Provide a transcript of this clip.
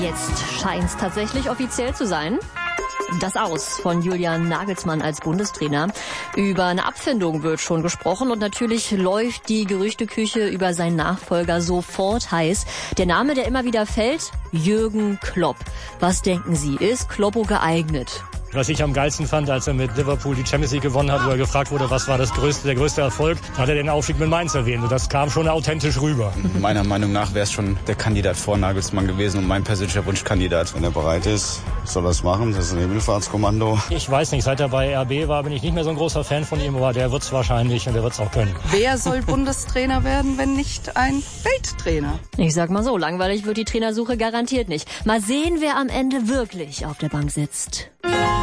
Jetzt scheint es tatsächlich offiziell zu sein. Das Aus von Julian Nagelsmann als Bundestrainer. Über eine Abfindung wird schon gesprochen und natürlich läuft die Gerüchteküche über seinen Nachfolger sofort heiß. Der Name, der immer wieder fällt, Jürgen Klopp. Was denken Sie, ist Kloppo geeignet? Was ich am geilsten fand, als er mit Liverpool die Champions League gewonnen hat, wo er gefragt wurde, was war der größte Erfolg, hat er den Aufstieg mit Mainz erwähnt. Und das kam schon authentisch rüber. Meiner Meinung nach wäre es schon der Kandidat vor Nagelsmann gewesen und mein persönlicher Wunschkandidat. Wenn er bereit ist, soll er es machen. Das ist ein Himmelfahrtskommando. Ich weiß nicht, seit er bei RB war, bin ich nicht mehr so ein großer Fan von ihm, aber der wird es wahrscheinlich und der wird es auch können. Wer soll Bundestrainer werden, wenn nicht ein Welttrainer? Ich sag mal so, langweilig wird die Trainersuche garantiert nicht. Mal sehen, wer am Ende wirklich auf der Bank sitzt.